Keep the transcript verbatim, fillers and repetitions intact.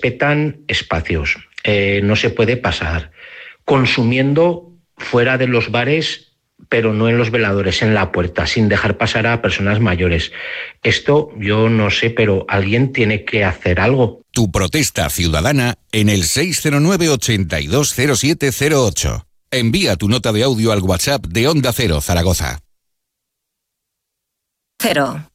respetan espacios, eh, no se puede pasar, consumiendo fuera de los bares, pero no en los veladores, en la puerta, sin dejar pasar a personas mayores. Esto yo no sé, pero alguien tiene que hacer algo. Tu protesta ciudadana en el seis cero nueve, ochenta y dos, cero siete cero ocho. Envía tu nota de audio al WhatsApp de Onda Cero Zaragoza. Cero.